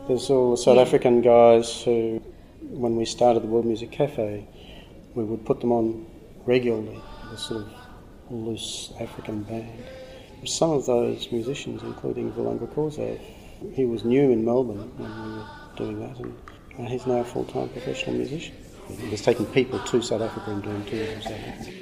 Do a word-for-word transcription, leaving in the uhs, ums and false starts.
There's all the South Yeah. African guys who, when we started the World Music Cafe, we would put them on regularly, a sort of loose African band. Some of those musicians, including Vulanga Korsav, he was new in Melbourne when we were doing that, and uh, he's now a full-time professional musician. He was taking people to South Africa and doing tours in South Africa.